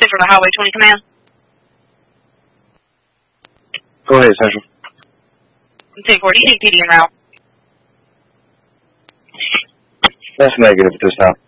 Central to Highway 20 Command. Go ahead, Central. 1040, PD en route. That's negative at this time.